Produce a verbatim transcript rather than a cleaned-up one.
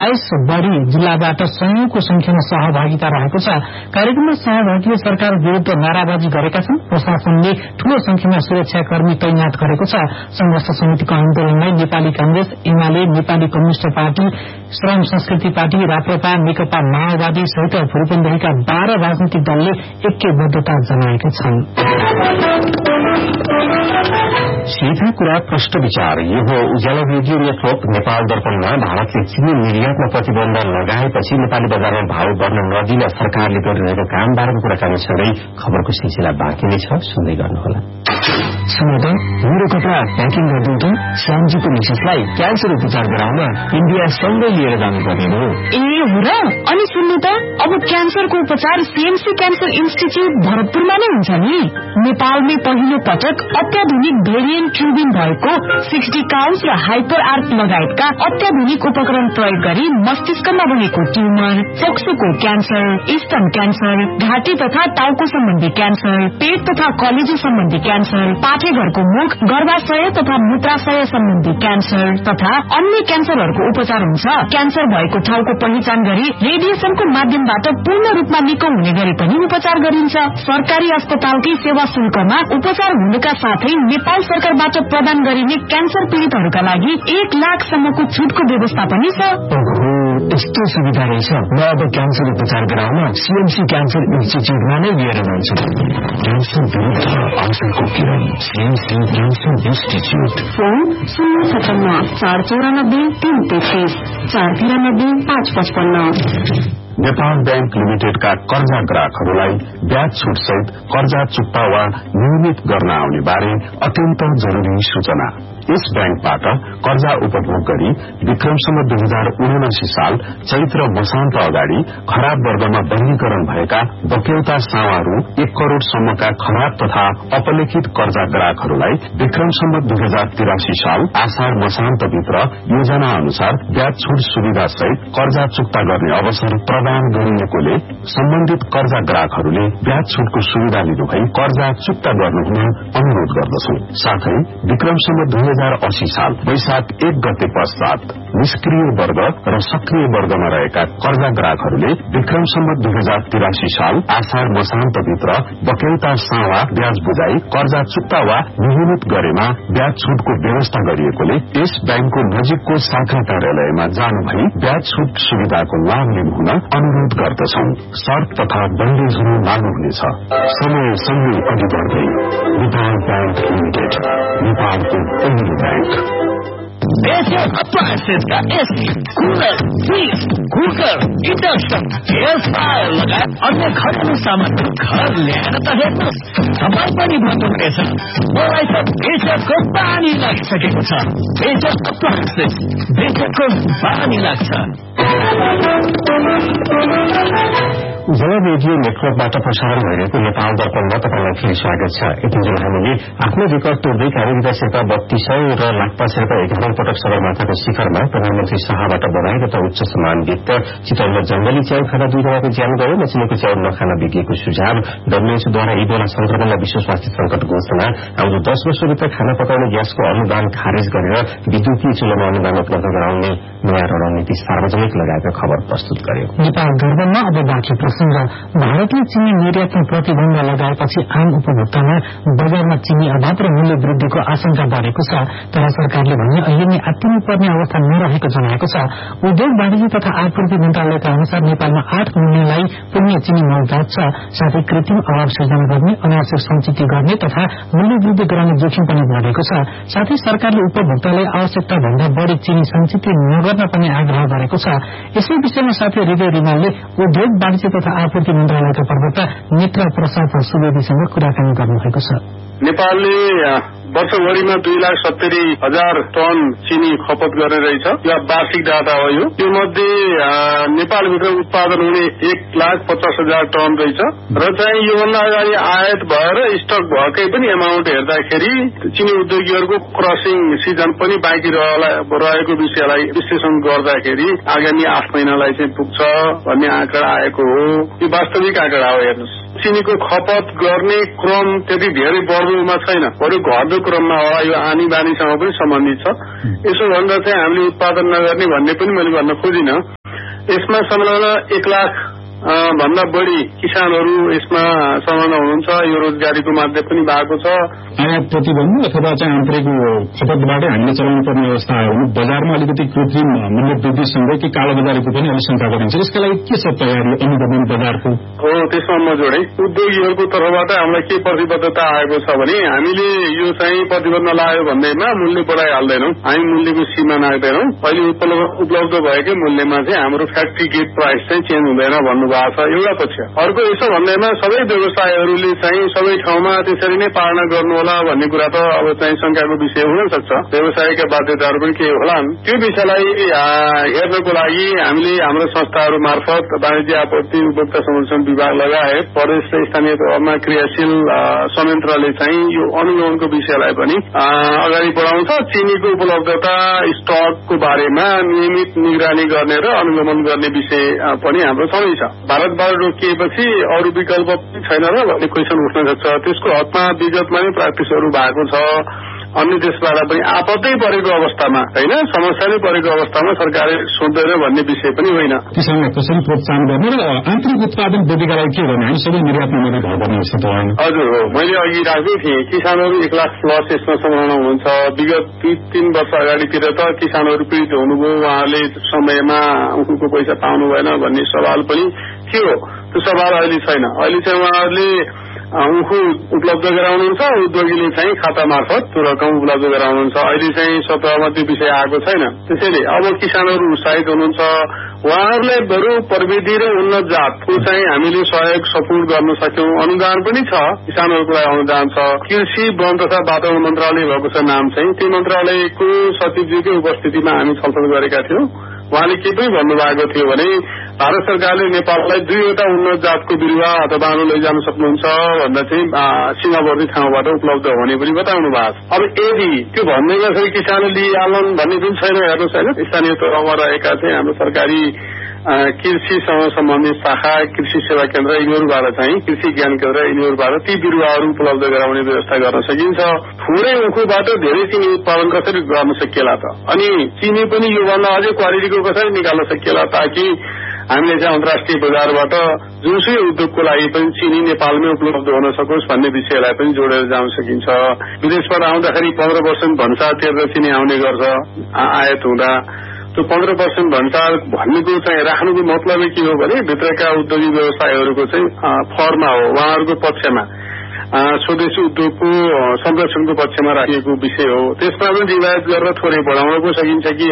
अठाइस बढ़ी जिल्लाबाट सयौंको संख्यामा सहभागिता रहेको छ। कार्यक्रममा सहभागीले सरकार विरूद्ध नाराबाजी गरेका छन्। प्रशासनले ठूलो संख्यामा सुरक्षाकर्मी तैनात गरेको छ। संघर्ष समितिको आन्दोलनलाई नेपाली कांग्रेस, एमाले, नेपाली कम्युनिष्ट पार्टी, श्रम संस्कृति पार्टी, राप्रपा, नेकपा माओवादी सहित भूपेन्द्रका बाह्र राजनीतिक दलले ऐक्यबद्धता जनाएका छन्। सीधा कुरा प्रश्न विचार यो हो। उज्यालो रेडियो नेटवर्क नेपाल दर्पणमा भारतले चिनी निर्यातमा प्रतिबन्ध लगाएपछि नेपाली बजारमा भाव बढ़न नदिन सरकारले गरिरहेको कामबारेको कुराकानी सँगै खबरको सिलसिला बाँकी नै छ, सुन्दै गर्नुहोला। सुन्नु मेरो कपडा प्याकिङ गरिदिउँ त। श्यामजीको मिसेसलाई क्यान्सर उपचार गराउन इन्डिया सँगै लिएर जानुपर्ने हो। ए हो र? अनि सुन्नु त, अब क्यान्सरको उपचार सीएमसी क्यान्सर इन्स्टिच्यूट भरतपुरमा नै हुन्छ नि। नेपालमै पहिलो पटक अत्याधुनिक भेरिएन्ट ट्युबिङ भएको सिक्सटी काउन्स र हाइपर आर्क लगायतका अत्याधुनिक उपकरण प्रयोग गरी मस्तिष्कमा रहेको ट्युमर, फोक्सोको क्यान्सर, स्तन क्यान्सर, घाँटी तथा टाउको सम्बन्धी क्यान्सर, पेट तथा कलेजो सम्बन्धी क्यान्सर, पाठेघरको मुख, गर्भाशय तथा मूत्राशय सम्बन्धी क्यान्सर तथा अन्य क्यान्सरहरूको उपचार हुन्छ। क्यान्सर भएको ठाउँको पहिचान गरी रेडिएसनको माध्यमबाट पूर्ण रूपमा निको हुने गरी पनि उपचार गरिन्छ। सरकारी अस्पतालकै सेवा शुल्कमा उपचार हुनुका साथै नेपाल सरकारबाट प्रदान गरिने क्यान्सर पीड़ितहरूका लागि एक लाखसम्मको छुटको व्यवस्था पनि छ। यस्तो सुविधा रहेछ। म अब क्यान्सर उपचार गराउन सीएमसी क्यान्सर इन्स्टिच्यूटमा नै लिएर जान्छु। क्यान्सर विरुद्ध औषधको किरण सीएमसी क्यान्सर इन्स्टिच्यूट। फोन शून्य छपन्न चार चौरानब्बे तीन तेत्तीस चार तिरानब्बे पाँच पचपन्न। नेपाल बैंक लिमिटेडका कर्जा ग्राहकहरूलाई ब्याज छुट सहित कर्जा चुक्ता वा नियमित गर्न आउने बारे अत्यन्त जरूरी सूचना। यस बैंकबाट कर्जा उपभोग गरी विक्रमसम्म दुई हजार उनासी साल चैत्र मसान्त अगाडि खराब वर्गमा वर्गीकरण भएका बक्यौता सावारू एक करोड़सम्मका खराब तथा अपलेखित कर्जा ग्राहकहरूलाई विक्रमसम्म दुई हजार तिरासी साल आषाढ़ मसान्तभित्र योजना अनुसार ब्याज छुट सुविधा सहित कर्जा चुक्ता गर्ने अवसर प्रदान गरिएकोले सम्बन्धित कर्जा ग्राहकहरूले ब्याज छुटको सुविधा लिनुभई कर्जा चुक्ता गर्नुहुन अनुरोध गर्दछौं। साथै विक्रमसम्म दुई हजार अस्सी साल वैशाख एक गते पश्चात निष्क्रिय वर्ग र सक्रिय वर्गमा रहेका कर्जा ग्राहकहरूले विक्रमसम्म दुई हजार तिरासी साल आषाढ़ मसान्तभित्र बक्यौता सावा ब्याज बुझाई कर्जा चुक्ता वा नियमित गरेमा ब्याज छुटको व्यवस्था गरिएकोले यस बैंकको नजिकको शाखा कार्यालयमा जानुभई ब्याज छुट सुविधाको लाभ लिनुहुन अनुरोध गर्दछौं। शर्त तथा बन्देजहरू लागू हुनेछ। समय सँगै अघि बढ्दै नेपाल बैंक लिमिटेड, नेपालको पहिलो बैंक। एशियन अप्लायंसेस का AC, cooler, fridge, cooker, induction, air fryer लगायत अन्य घरेलु सामान घर ल्याएर त हेर्नुहोस्, तपाईँ पनि भन्नुहुनेछ मलाई त बेचेटको पानी लागिसकेको छ। बेचेट अप्लायंसेस, बेचेटको पानी लाग्छ। उज्यालो रेडियो नेटवर्कबाट प्रसारण भइरहेको नेपाल दर्पणमा तपाईलाई फेरि स्वागत छ। यतिन्जेल हामीले आफ्नो रेकर्ड तोड्दै कालीगीता शेर्पा बत्तीसौं र लाक्पा शेर्पा एघारौं पटक सगरमाथाको शिखरमा प्रधानमन्त्री शाहबाट बधाई तथा उच्च सम्मान व्यक्त। चितवनमा जंगली च्याउ खाना दुईजनाको ज्यान गयो। नचिनेको च्याउ नखान विज्ञको सुझाव। डब्ल्यूएचओद्वारा इबोला संक्रमणलाई विश्व स्वास्थ्य संकट घोषणा। आउँदो दश वर्षभित्र खाना पकाउने ग्यासको अनुदान खारेज गरेर विद्युतीय चुलोमा अनुदान उपलब्ध गराउने नयाँ रणनीति सार्वजनिक लगाएका खबर प्रस्तुत गर्यो। नेपाल दर्पणमा अब बाँकी प्रसंग। भारतले चिनी निर्यातमा प्रतिबन्ध लगाएपछि आम उपभोक्तामा बजारमा चिनी अभाव र मूल्य वृद्धिको आशंका बढ़ेको छ। तर सरकारले भने अहिले नै आत्तिनु पर्ने अवस्था नरहेको जनाएको छ। उद्योग वाणिज्य तथा आपूर्ति मन्त्रालयका अनुसार नेपालमा आठ महिनालाई पुण्य चिनी मौजात छ। साथै कृत्रिम अभाव सृजना गर्ने, अनावश्यक संचित गर्ने तथा मूल्य वृद्धि गराउने जोखिम पनि बढ़ेको छ। साथै सरकारले उपभोक्तालाई आवश्यकता भन्दा बढ़ी चिनी संचित नगर्न पनि आग्रह गरेको छ। यसै विषयमा साथै हृदय रिमालले उद्योग वाणिज्य तथा आपूर्ति मन्त्रालयका प्रवक्ता नेत्र प्रसाद सुवेदीसँग कुराकानी गर्नुभएको छ। नेपालले वर्षभरिमा दुई लाख सत्तरी हजार टन चिनी खपत गर्ने रहेछ। यो वार्षिक डाटा हो। यो यो मध्ये नेपालभित्र उत्पादन हुने एक लाख पचास हजार टन रहेछ र चाहिँ योभन्दा अगाडि आयात भएर स्टक भएकै पनि एमाउन्ट हेर्दाखेरि चिनी उद्योगीहरूको क्रसिङ सिजन पनि बाँकी रहेको विषयलाई विश्लेषण गर्दाखेरि आगामी आठ महिनालाई चाहिँ पुग्छ भन्ने आँकडा आएको हो। यो वास्तविक आँकडा हो। हेर्नुहोस्, चिनीको खपत गर्ने क्रम त्यति धेरै बढ्दोमा छैन, बरु घट्दो क्रममा हो। यो आनी बानीसँग पनि सम्बन्धित छ। यसो भन्दा चाहिँ हामीले उत्पादन नगर्ने भन्ने पनि मैले भन्न खोजिनँ। यसमा संलग्न एक लाख भन्दा बढी किसानहरू यसमा संलग्न हुनुहुन्छ। यो रोजगारीको माध्यम पनि भएको छ। आयात प्रतिबन्ध अथवा चाहिँ आन्तरिक खपतबाटै हामीले चलाउनु पर्ने अवस्था आयो भने बजारमा अलिकति कृत्रिम मूल्य वृद्धिसँगै कि कालो बजारीको पनि अलिक शंका गरिन्छ। यसका लागि के छ तयारी अनुगमन बजारको? हो, त्यसमा म जोडे उद्योगीहरूको तर्फबाट हामीलाई के प्रतिबद्धता आएको छ भने हामीले यो चाहिँ प्रतिबन्ध लगायो भन्दैमा मूल्य बढाइहाल्दैनौँ, हामी मूल्यको सीमा नाग्दैनौँ। अहिले उपलब्ध भएकै मूल्यमा चाहिँ हाम्रो फ्याक्ट्री गेट प्राइस चाहिँ चेन्ज हुँदैन भन्नुभएको छ एउटा पक्ष। अर्को यसो भन्दैमा सबै व्यवसायहरूले चाहिँ सबै ठाउँमा त्यसरी नै पालना गर्नु होला भन्ने कुरा त अब चाहिँ शंकाको विषय हुन सक्छ। व्यवसायका बाध्यताहरू पनि के होलान्, त्यो विषयलाई हेर्नको लागि हामीले हाम्रो संस्थाहरू मार्फत वाणिज्य आपूर्ति उपभोक्ता संरक्षण विभाग लगायत प्रदेश र स्थानीय तहमा क्रियाशील संयन्त्रले चाहिँ यो अनुगमनको विषयलाई पनि अगाडि बढाउँछ। चिनीको उपलब्धता स्टकको बारेमा नियमित निगरानी गर्ने र अनुगमन गर्ने विषय पनि हाम्रो छँदैछ। भारतबाट रोकिएपछि अरू विकल्प छैन र भन्ने क्वेसन उठ्न सक्छ। त्यसको हदमा विगतमा नै प्र्याक्टिसहरू भएको छ। अन्य देशबाट पनि आपत्ति परेको अवस्थामा होइन, समस्या नै परेको अवस्थामा सरकारले सोध्दैन भन्ने विषय पनि होइन। किसानलाई कसरी प्रोत्साहन गर्ने र आन्तरिक उत्पादन वृद्धिका लागि के गर्ने? हामी सबै निर्यातमा मात्रै भर पर्ने जस्तो त होइन। हजुर हो, मैले अघि राख्दै थिएँ किसानहरू एक लाख प्लस यसमा संलग्न हुनुहुन्छ। विगत दुई तीन वर्ष अगाडितिर त किसानहरू पीडित हुनुभयो, उहाँहरूले समयमा उनको पैसा पाउनु भएन भन्ने सवाल पनि थियो। त्यो सवाल अहिले छैन। अहिले चाहिँ उहाँहरूले उखु उपलब्ध गराउनुहुन्छ, उद्योगीले चाहिँ खाता मार्फत त्यो रकम उपलब्ध गराउनुहुन्छ। अहिले चाहिँ सतहमा त्यो विषय आएको छैन। त्यसैले अब किसानहरू उत्साहित हुनुहुन्छ। उहाँहरूलाई बरु प्रविधि र उन्नत जातको चाहिँ हामीले सहयोग सपोर्ट गर्न सक्यौं। अनुदान पनि छ, किसानहरूको लागि अनुदान छ। कृषि वन तथा वातावरण मन्त्रालय भएको छ नाम चाहिँ, त्यो मन्त्रालयको सचिवजीकै उपस्थितिमा हामी छलफल गरेका थियौं। उहाँले के पनि भन्नुभएको थियो भने भारत सरकारले नेपाललाई दुईवटा उन्नत जातको बिरुवा अथवा बाँधो लैजान सक्नुहुन्छ भन्दा चाहिँ सीमावर्ती ठाउँबाट उपलब्ध हुने पनि बताउनु भएको छ। अब यदि त्यो भन्दैमा चाहिँ किसानले लिइहालन् भन्ने पनि छैन। हेर्नुहोस् होइन, स्थानीय तहमा रहेका चाहिँ हाम्रो सरकारी कृषिसँग सम्बन्धित शाखा, कृषि सेवा केन्द्र यिनीहरूबाट चाहिँ कृषि ज्ञान केन्द्र यिनीहरूबाट ती बिरुवाहरू उपलब्ध गराउने व्यवस्था गर्न सकिन्छ। थोरै उखुबाट धेरै चिनी उत्पादन कसरी गर्न सकिएला त, अनि चिनी पनि योभन्दा अझै क्वालिटीको कसरी निकाल्न सकिएला ताकि हामीले चाहिँ अन्तर्राष्ट्रिय बजारबाट जुनसुकै उद्योगको लागि पनि चिनी नेपालमै उपलब्ध हुन सकोस् भन्ने विषयलाई पनि जोडेर जान सकिन्छ। विदेशबाट आउँदाखेरि पन्ध्र पर्सेन्ट भन्सार तिरेर चिनी आउने गर्छ आयात हुँदा। त्यो पन्ध्र पर्सेन्ट भन्सार भन्नेको चाहिँ राख्नुको मतलबै के हो भने भित्रका उद्योगी व्यवसायहरूको चाहिँ फरमा हो, उहाँहरूको पक्षमा स्वदेशी उद्योगको संरक्षणको पक्षमा राखिएको विषय हो। त्यसमा पनि रिवायत गरेर थोरै बढाउन पो सकिन्छ कि